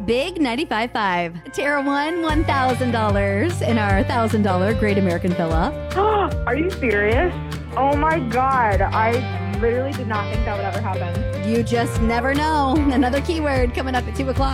Big 95.5. Tara won $1,000 in our $1,000 Great American Villa. Are you serious? Oh my God. I literally did not think that would ever happen. You just never know. Another keyword coming up at 2 o'clock.